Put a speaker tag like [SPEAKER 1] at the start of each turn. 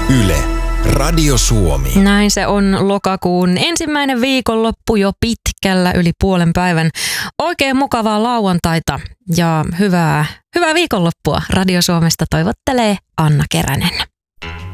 [SPEAKER 1] Yle, Radio Suomi.
[SPEAKER 2] Näin se on lokakuun ensimmäinen viikonloppu jo pitkällä yli puolen päivän. Oikein mukavaa lauantaita ja hyvää viikonloppua Radio Suomesta toivottelee Anna Keränen.